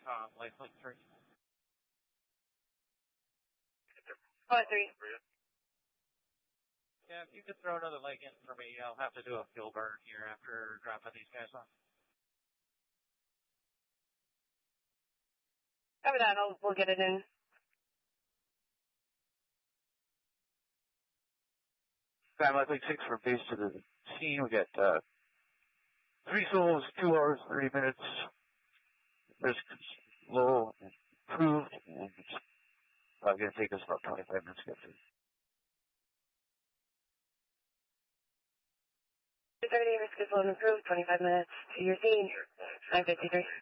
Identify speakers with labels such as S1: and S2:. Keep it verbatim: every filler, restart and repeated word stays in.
S1: Tom, lifelink three.
S2: Five three.
S1: Yeah, if you could throw another leg in for me, I'll have to do a fuel burn here after dropping these guys off.
S2: Cover that, I'll, we'll get it in.
S3: Time lifelink six for base to the scene. We got uh, three souls, two hours, thirty minutes. Risk low and improved, and it's probably going to take us about twenty-five minutes to get through.
S2: two thirty, risk is low and improved, twenty-five minutes to your scene. nine fifty-three.